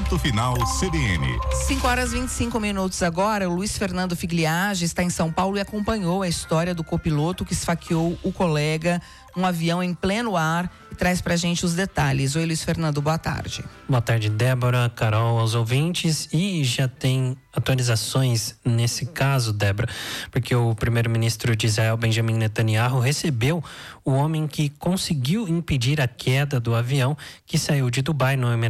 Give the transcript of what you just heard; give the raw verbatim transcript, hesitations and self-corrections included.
Ponto Final C B N. cinco horas e vinte e cinco minutos agora. O Luiz Fernando Figliage está em São Paulo e acompanhou a história do copiloto que esfaqueou o colega num avião em pleno ar e traz pra gente os detalhes. Oi, Luiz Fernando, boa tarde. Boa tarde, Débora, Carol, aos ouvintes. E já tem atualizações nesse caso, Débora, porque o primeiro-ministro de Israel, Benjamin Netanyahu, recebeu o homem que conseguiu impedir a queda do avião que saiu de Dubai, no Emirados